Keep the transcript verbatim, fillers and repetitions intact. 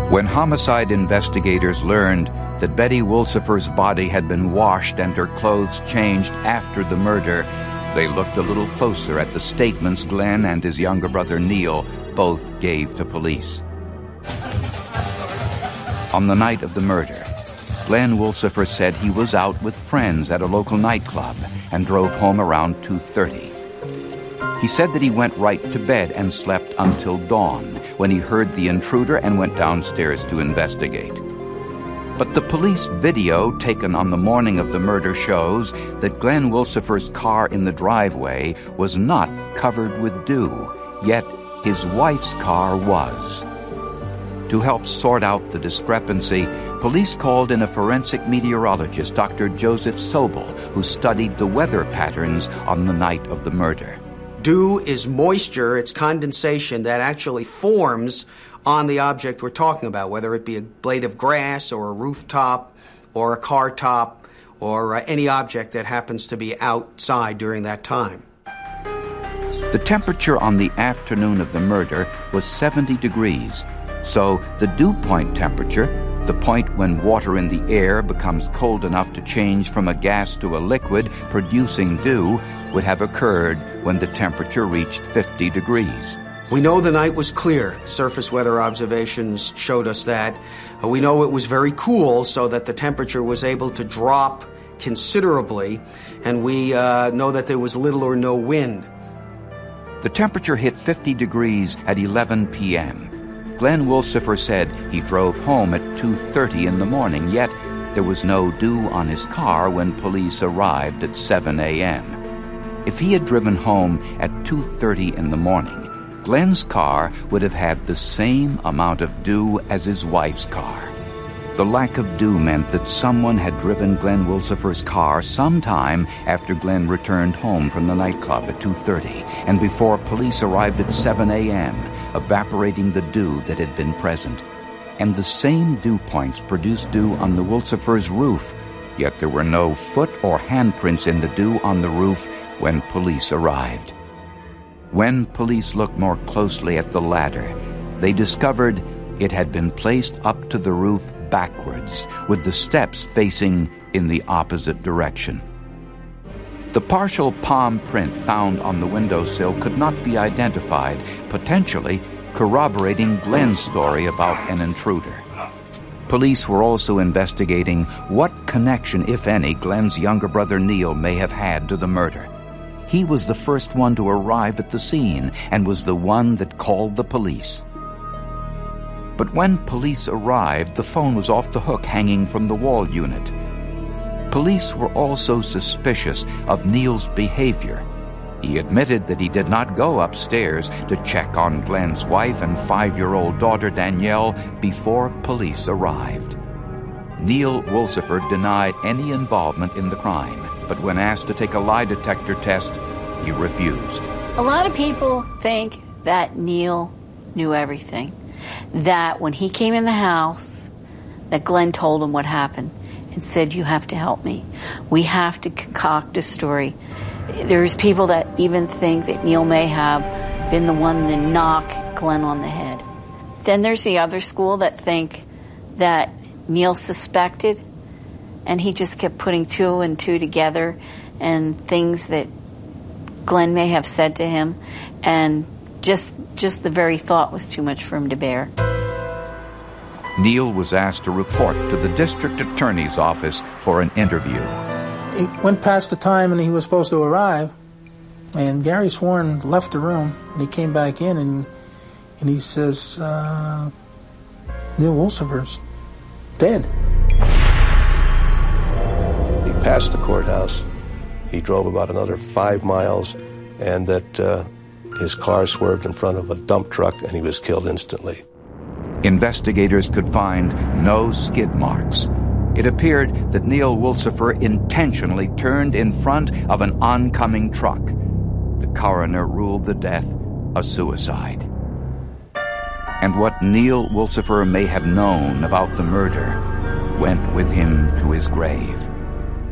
When homicide investigators learned that Betty Wolsifer's body had been washed and her clothes changed after the murder, they looked a little closer at the statements Glenn and his younger brother Neil both gave to police. On the night of the murder, Glenn Wolsifer said he was out with friends at a local nightclub and drove home around two thirty. He said that he went right to bed and slept until dawn, when he heard the intruder and went downstairs to investigate. But the police video taken on the morning of the murder shows that Glenn Wolsifer's car in the driveway was not covered with dew, yet his wife's car was. To help sort out the discrepancy, police called in a forensic meteorologist, Doctor Joseph Sobel, who studied the weather patterns on the night of the murder. Dew is moisture, it's condensation that actually forms on the object we're talking about, whether it be a blade of grass or a rooftop or a car top or uh, any object that happens to be outside during that time. The temperature on the afternoon of the murder was seventy degrees, so the dew point temperature, the point when water in the air becomes cold enough to change from a gas to a liquid, producing dew, would have occurred when the temperature reached fifty degrees. We know the night was clear. Surface weather observations showed us that. We know it was very cool, so that the temperature was able to drop considerably, and we uh, know that there was little or no wind. The temperature hit fifty degrees at eleven p.m. Glenn Wolsifer said he drove home at two thirty in the morning, yet there was no dew on his car when police arrived at seven a.m. If he had driven home at two thirty in the morning, Glenn's car would have had the same amount of dew as his wife's car. The lack of dew meant that someone had driven Glenn Wolsifer's car sometime after Glenn returned home from the nightclub at two thirty and before police arrived at seven a.m., evaporating the dew that had been present. And the same dew points produced dew on the Wolsifers' roof, yet there were no foot or handprints in the dew on the roof when police arrived. When police looked more closely at the ladder, they discovered it had been placed up to the roof backwards, with the steps facing in the opposite direction. The partial palm print found on the windowsill could not be identified, potentially corroborating Glenn's story about an intruder. Police were also investigating what connection, if any, Glenn's younger brother Neil may have had to the murder. He was the first one to arrive at the scene and was the one that called the police. But when police arrived, the phone was off the hook hanging from the wall unit. Police were also suspicious of Neil's behavior. He admitted that he did not go upstairs to check on Glenn's wife and five-year-old daughter Danielle before police arrived. Neil Wolsifer denied any involvement in the crime, but when asked to take a lie detector test, he refused. A lot of people think that Neil knew everything, that when he came in the house, that Glenn told him what happened and said, "You have to help me. We have to concoct a story." There's people that even think that Neil may have been the one to knock Glenn on the head. Then there's the other school that think that Neil suspected, and he just kept putting two and two together, and things that Glenn may have said to him, and just just the very thought was too much for him to bear. Neil was asked to report to the district attorney's office for an interview. It went past the time and he was supposed to arrive, and Gary Sworn left the room, and he came back in, and and he says, uh, Neil Wolsifer's dead. He passed the courthouse. He drove about another five miles, and that uh, his car swerved in front of a dump truck, and he was killed instantly. Investigators could find no skid marks. It appeared that Neil Wolsifer intentionally turned in front of an oncoming truck. The coroner ruled the death a suicide. And what Neil Wolsifer may have known about the murder went with him to his grave.